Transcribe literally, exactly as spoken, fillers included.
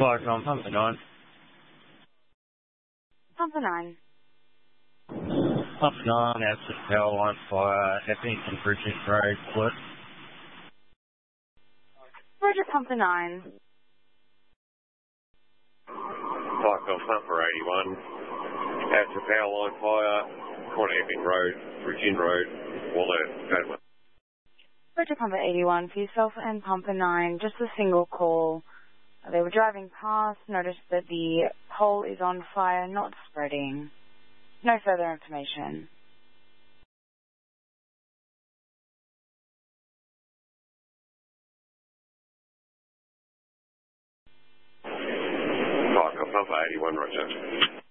Like on pump nine. Pump nine. Pump nine, absent power line fire, Eppington Bridget Road, split. Roger, pump nine. Cyclone Pumper eighty-one, absent power line fire, Corner Epping Road, Bridget Road, Wallet, Padma. Roger, Pumper eighty-one for yourself and Pumper nine, just a single call. They were driving past, noticed that the pole is on fire, not spreading. No further information. Cyclone Pumper eighty-one, Roger.